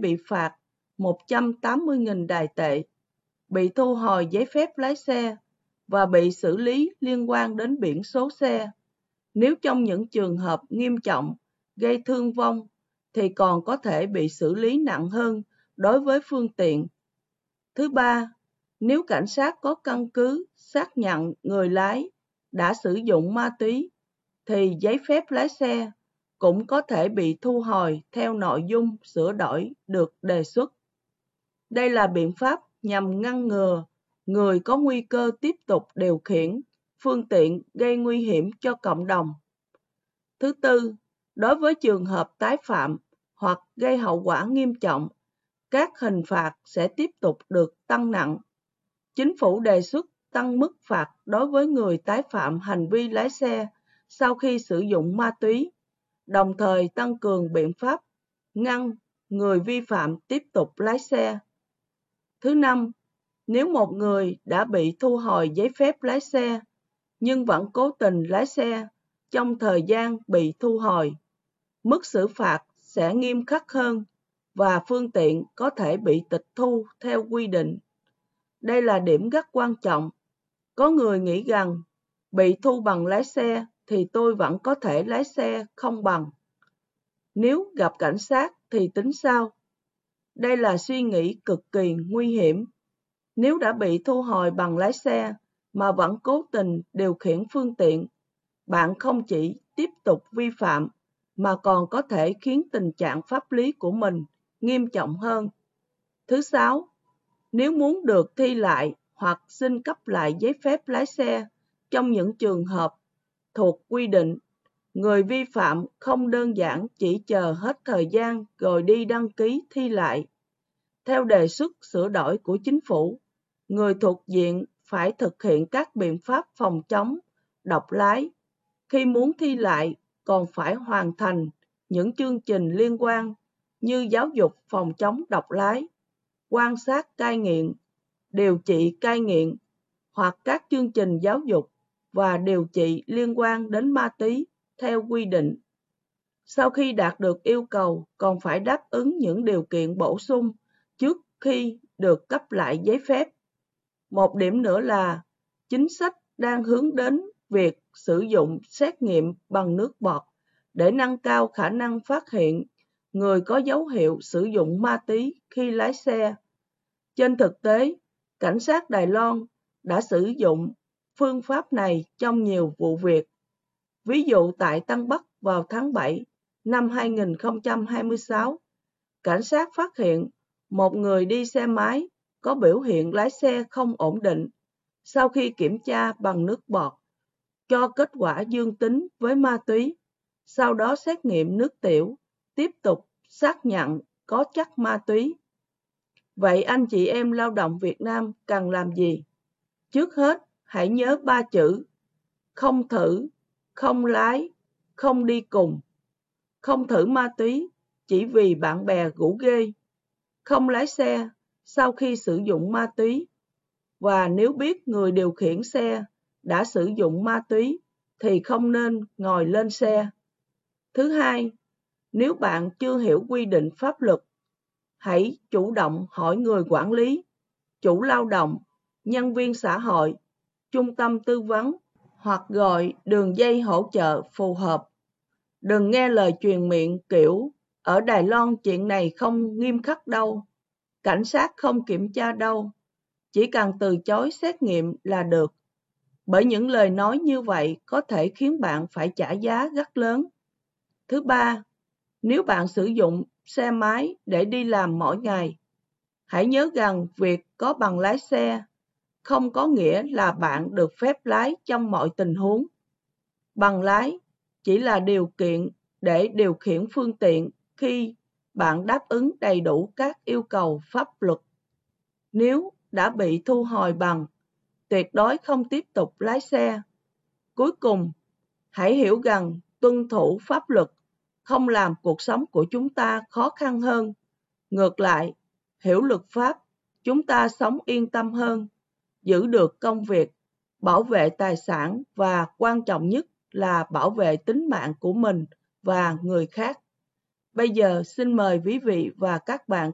bị phạt 180.000 Đài tệ, bị thu hồi giấy phép lái xe và bị xử lý liên quan đến biển số xe. Nếu trong những trường hợp nghiêm trọng gây thương vong thì còn có thể bị xử lý nặng hơn đối với phương tiện. Thứ ba, nếu cảnh sát có căn cứ xác nhận người lái đã sử dụng ma túy thì giấy phép lái xe cũng có thể bị thu hồi theo nội dung sửa đổi được đề xuất. Đây là biện pháp nhằm ngăn ngừa người có nguy cơ tiếp tục điều khiển phương tiện gây nguy hiểm cho cộng đồng. Thứ tư, đối với trường hợp tái phạm hoặc gây hậu quả nghiêm trọng, các hình phạt sẽ tiếp tục được tăng nặng. Chính phủ đề xuất tăng mức phạt đối với người tái phạm hành vi lái xe sau khi sử dụng ma túy, đồng thời tăng cường biện pháp ngăn người vi phạm tiếp tục lái xe. Thứ năm, nếu một người đã bị thu hồi giấy phép lái xe nhưng vẫn cố tình lái xe trong thời gian bị thu hồi, mức xử phạt sẽ nghiêm khắc hơn và phương tiện có thể bị tịch thu theo quy định. Đây là điểm rất quan trọng. Có người nghĩ rằng bị thu bằng lái xe thì tôi vẫn có thể lái xe không bằng. Nếu gặp cảnh sát thì tính sao? Đây là suy nghĩ cực kỳ nguy hiểm. Nếu đã bị thu hồi bằng lái xe mà vẫn cố tình điều khiển phương tiện, bạn không chỉ tiếp tục vi phạm mà còn có thể khiến tình trạng pháp lý của mình nghiêm trọng hơn. Thứ sáu, nếu muốn được thi lại hoặc xin cấp lại giấy phép lái xe trong những trường hợp thuộc quy định, người vi phạm không đơn giản chỉ chờ hết thời gian rồi đi đăng ký thi lại. Theo đề xuất sửa đổi của chính phủ, người thuộc diện phải thực hiện các biện pháp phòng chống độc lái. Khi muốn thi lại, còn phải hoàn thành những chương trình liên quan như giáo dục phòng chống độc lái, quan sát cai nghiện, điều trị cai nghiện hoặc các chương trình giáo dục và điều trị liên quan đến ma túy theo quy định. Sau khi đạt được yêu cầu, còn phải đáp ứng những điều kiện bổ sung trước khi được cấp lại giấy phép. Một điểm nữa là chính sách đang hướng đến việc sử dụng xét nghiệm bằng nước bọt để nâng cao khả năng phát hiện người có dấu hiệu sử dụng ma túy khi lái xe. Trên thực tế, cảnh sát Đài Loan đã sử dụng phương pháp này trong nhiều vụ việc. Ví dụ tại Tân Bắc vào tháng 7 năm 2026, cảnh sát phát hiện một người đi xe máy có biểu hiện lái xe không ổn định. Sau khi kiểm tra bằng nước bọt, cho kết quả dương tính với ma túy. Sau đó xét nghiệm nước tiểu, tiếp tục xác nhận có chất ma túy. Vậy anh chị em lao động Việt Nam cần làm gì? Trước hết, hãy nhớ 3 chữ: không thử, không lái, không đi cùng. Không thử ma túy chỉ vì bạn bè rủ ghê. Không lái xe sau khi sử dụng ma túy. Và nếu biết người điều khiển xe đã sử dụng ma túy thì không nên ngồi lên xe. Thứ hai, nếu bạn chưa hiểu quy định pháp luật, hãy chủ động hỏi người quản lý, chủ lao động, nhân viên xã hội, trung tâm tư vấn hoặc gọi đường dây hỗ trợ phù hợp. Đừng nghe lời truyền miệng kiểu ở Đài Loan chuyện này không nghiêm khắc đâu, cảnh sát không kiểm tra đâu, chỉ cần từ chối xét nghiệm là được. Bởi những lời nói như vậy có thể khiến bạn phải trả giá rất lớn. Thứ ba, nếu bạn sử dụng xe máy để đi làm mỗi ngày, hãy nhớ rằng việc có bằng lái xe không có nghĩa là bạn được phép lái trong mọi tình huống. Bằng lái chỉ là điều kiện để điều khiển phương tiện khi bạn đáp ứng đầy đủ các yêu cầu pháp luật. Nếu đã bị thu hồi bằng, tuyệt đối không tiếp tục lái xe. Cuối cùng, hãy hiểu rằng tuân thủ pháp luật không làm cuộc sống của chúng ta khó khăn hơn. Ngược lại, hiểu luật pháp, chúng ta sống yên tâm hơn, giữ được công việc, bảo vệ tài sản và quan trọng nhất là bảo vệ tính mạng của mình và người khác. Bây giờ xin mời quý vị và các bạn